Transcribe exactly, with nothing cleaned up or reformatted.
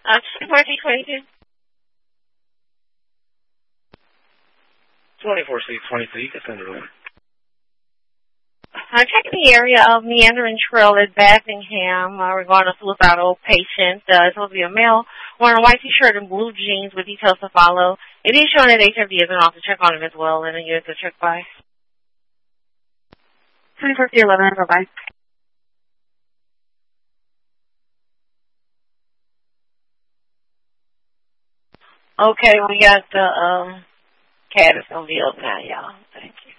Uh, twenty-four C twenty-two. twenty-four C twenty-two, you can send it over. I'm checking the area of Meandering Trail at Bassingham uh, regarding a suicidal patient. Uh, it's supposed to be a male wearing a white T-shirt and blue jeans with details to follow. It is showing that H F D is an officer check on him as well, and a unit to check by. twenty-four C eleven, bye-bye. Okay, we got the um, cat is going to be up now, y'all. Thank you.